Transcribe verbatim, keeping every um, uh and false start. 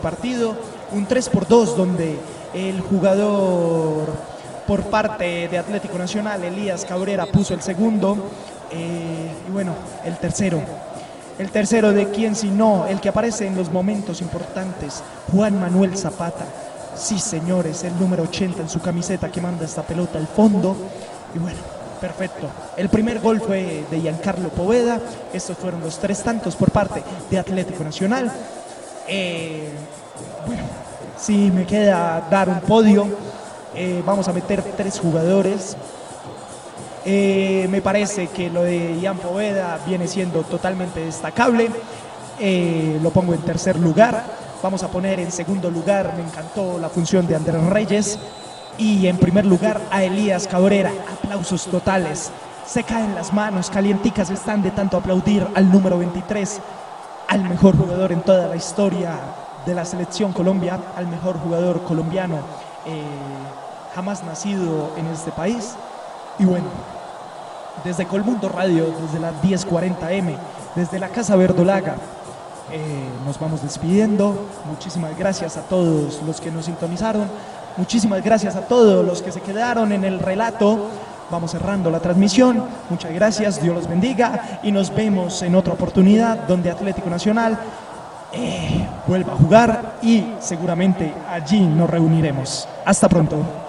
partido, un tres por dos donde el jugador por parte de Atlético Nacional, Elías Cabrera, puso el segundo, eh, y bueno, el tercero. El tercero de quién si no, el que aparece en los momentos importantes, Juan Manuel Zapata. Sí, señores, el número ochenta en su camiseta que manda esta pelota al fondo. Y bueno, perfecto. El primer gol fue de Giancarlo Poveda. Estos fueron los tres tantos por parte de Atlético Nacional. Eh, bueno, si me queda dar un podio, eh, vamos a meter tres jugadores. Eh, me parece que lo de Ian Poveda viene siendo totalmente destacable. Eh, lo pongo en tercer lugar. Vamos a poner en segundo lugar, me encantó la función de Andrés Reyes. Y en primer lugar a Elías Cabrera. Aplausos totales. Se caen las manos, calienticas están de tanto aplaudir al número veintitrés, al mejor jugador en toda la historia de la selección Colombia, al mejor jugador colombiano eh, jamás nacido en este país. Y bueno, desde Colmundo Radio, desde las diez cuarenta eme, desde la Casa Verdolaga, eh, nos vamos despidiendo. Muchísimas gracias a todos los que nos sintonizaron, muchísimas gracias a todos los que se quedaron en el relato. Vamos cerrando la transmisión. Muchas gracias, Dios los bendiga y nos vemos en otra oportunidad donde Atlético Nacional eh, vuelva a jugar y seguramente allí nos reuniremos. Hasta pronto.